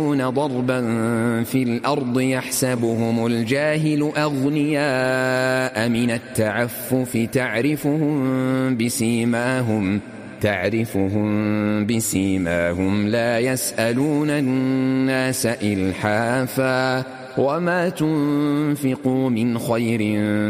ضربا في الأرض يحسبهم الجاهل أغنياء من التعفف تعرفهم بسيماهم لا يسألون الناس إلحافا وما تنفقوا من خير